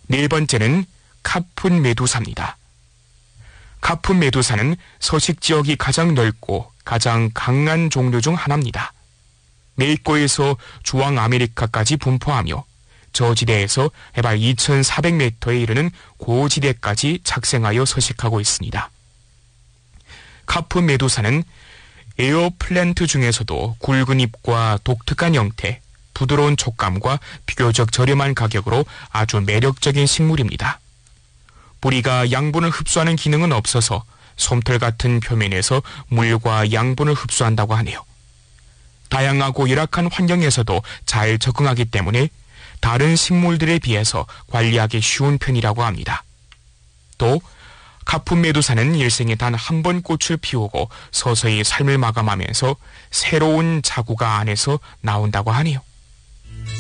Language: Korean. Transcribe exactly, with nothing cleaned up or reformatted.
네 번째는 카푼 메두사입니다. 카푼 메두사는 서식 지역이 가장 넓고 가장 강한 종류 중 하나입니다. 멕시코에서 주황 아메리카까지 분포하며 저지대에서 해발 이천사백 미터에 이르는 고지대까지 작생하여 서식하고 있습니다. 카푼 메두사는 에어플랜트 중에서도 굵은 잎과 독특한 형태, 부드러운 촉감과 비교적 저렴한 가격으로 아주 매력적인 식물입니다. 뿌리가 양분을 흡수하는 기능은 없어서 솜털 같은 표면에서 물과 양분을 흡수한다고 하네요. 다양하고 열악한 환경에서도 잘 적응하기 때문에 다른 식물들에 비해서 관리하기 쉬운 편이라고 합니다. 또 카푼 메두사는 일생에 단 한 번 꽃을 피우고 서서히 삶을 마감하면서 새로운 자구가 안에서 나온다고 하네요.